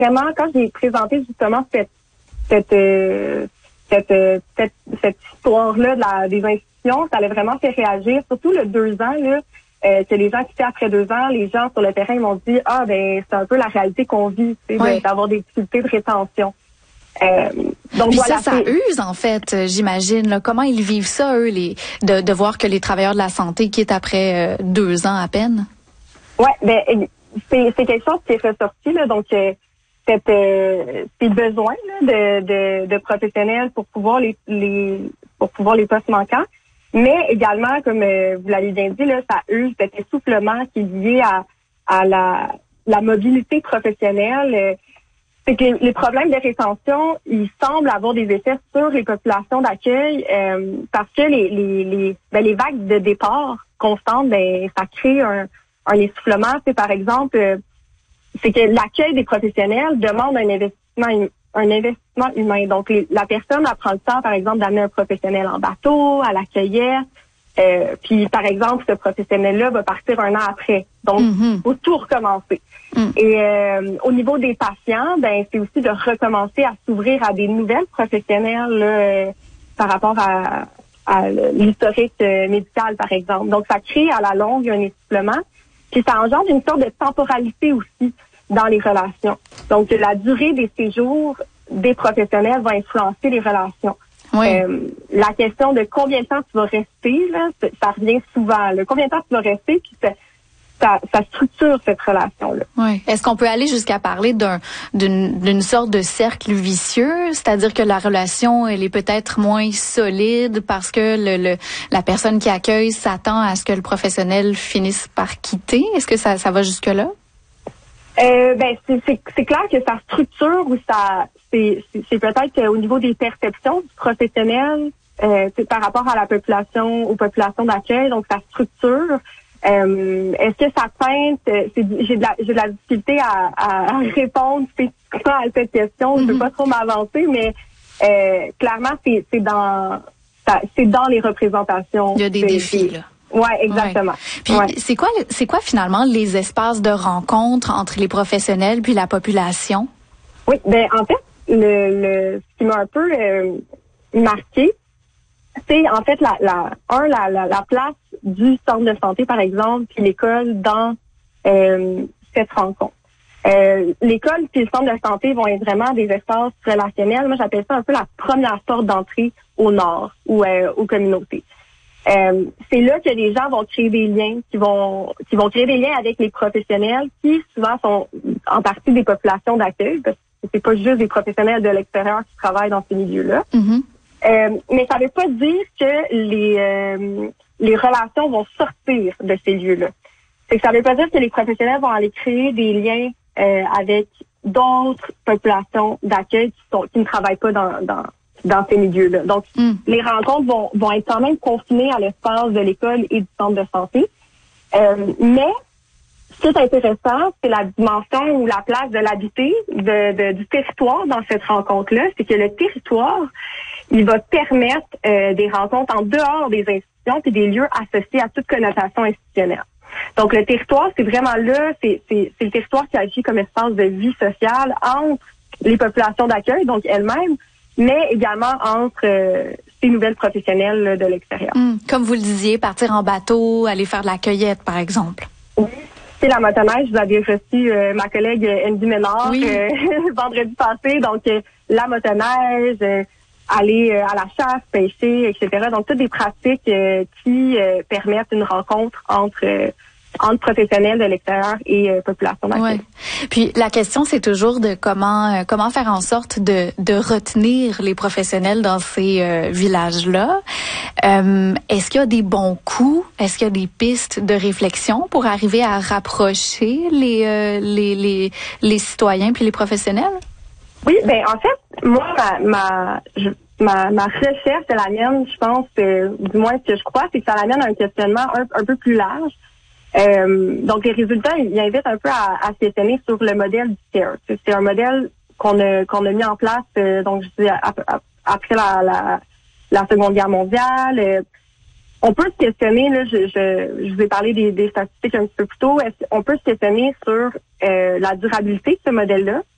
vraiment, quand j'ai présenté justement cette histoire-là des institutions, ça allait vraiment fait réagir, surtout le 2 ans, là, que les gens quittaient après 2 ans, les gens sur le terrain ils m'ont dit « Ah, ben c'est un peu la réalité qu'on vit, d'avoir des difficultés de rétention. » Donc puis voilà, ça use en fait, j'imagine. Là, comment ils vivent ça, eux, de voir que les travailleurs de la santé quittent après 2 ans à peine? Ouais, ben c'est quelque chose qui est ressorti là, donc ces besoins là, de professionnels pour pouvoir les postes manquants, mais également comme vous l'avez bien dit là, ça use cet essoufflement qui est lié à la mobilité professionnelle. C'est que les problèmes de rétention, ils semblent avoir des effets sur les populations d'accueil parce que les vagues de départ constantes, ça crée un essoufflement. C'est par exemple, c'est que l'accueil des professionnels demande un investissement humain. Donc la personne elle prend le temps, par exemple, d'amener un professionnel en bateau, à l'accueillir. Puis, par exemple, ce professionnel-là va partir 1 an après. Donc, il faut tout recommencer. Et au niveau des patients, c'est aussi de recommencer à s'ouvrir à des nouvelles professionnels là, par rapport à l'historique médical, par exemple. Donc, ça crée à la longue un essoufflement. Puis, ça engendre une sorte de temporalité aussi dans les relations. Donc, la durée des séjours des professionnels va influencer les relations. Oui. La question de combien de temps tu vas rester, là, ça revient souvent. Là. Combien de temps tu vas rester, puis ça structure cette relation-là. Oui. Est-ce qu'on peut aller jusqu'à parler d'une sorte de cercle vicieux, c'est-à-dire que la relation elle est peut-être moins solide parce que la personne qui accueille s'attend à ce que le professionnel finisse par quitter? Est-ce que ça va jusque-là? C'est clair que ça structure ou ça c'est peut-être au niveau des perceptions du professionnel par rapport à aux populations d'accueil, donc ça structure. Est-ce que ça teinte? J'ai de la difficulté à répondre spécifiquement à cette question. Je ne veux pas trop m'avancer, mais clairement c'est dans les représentations. Il y a des défis là. Ouais, exactement. Ouais. Puis c'est quoi finalement les espaces de rencontre entre les professionnels puis la population? Oui, en fait, ce qui m'a un peu marqué, c'est en fait la place du centre de santé, par exemple, puis l'école dans cette rencontre. L'école puis le centre de santé vont être vraiment des espaces relationnels. Moi, j'appelle ça un peu la première porte d'entrée au nord ou aux communautés. C'est là que les gens vont créer des liens, qui vont créer des liens avec les professionnels qui souvent sont en partie des populations d'accueil, parce que c'est pas juste des professionnels de l'extérieur qui travaillent dans ces milieux-là. Mais ça veut pas dire que les relations vont sortir de ces lieux-là. C'est que ça veut pas dire que les professionnels vont aller créer des liens avec d'autres populations d'accueil qui ne travaillent pas dans ces milieux-là. Donc, les rencontres vont être quand même confinées à l'espace de l'école et du centre de santé. Mais ce qui est intéressant, c'est la dimension ou la place de l'habité, du territoire dans cette rencontre-là. C'est que le territoire, il va permettre des rencontres en dehors des institutions et des lieux associés à toute connotation institutionnelle. Donc, le territoire, c'est vraiment là, c'est le territoire qui agit comme espace de vie sociale entre les populations d'accueil, donc elles-mêmes, mais également entre ces nouvelles professionnelles là, de l'extérieur. Comme vous le disiez, partir en bateau, aller faire de la cueillette, par exemple. Oui. C'est la motoneige. Vous avez reçu ma collègue Andy Ménard vendredi passé. Donc, la motoneige, aller à la chasse, pêcher, etc. Donc, toutes des pratiques qui permettent une rencontre entre professionnels de l'extérieur et population d'accueil. Ouais. Puis la question c'est toujours de comment faire en sorte de retenir les professionnels dans ces villages-là. Est-ce qu'il y a des bons coups? Est-ce qu'il y a des pistes de réflexion pour arriver à rapprocher les citoyens puis les professionnels? Oui, en fait, moi ma recherche, c'est la mienne, je pense, du moins ce que je crois, c'est que ça l'amène à un questionnement un peu plus large. Donc, les résultats, ils invitent un peu à se questionner sur le modèle du CARE. C'est un modèle qu'on a mis en place, donc je dis après la Seconde Guerre mondiale. On peut se questionner, là, je vous ai parlé des statistiques un petit peu plus tôt. On peut se questionner sur la durabilité de ce modèle-là.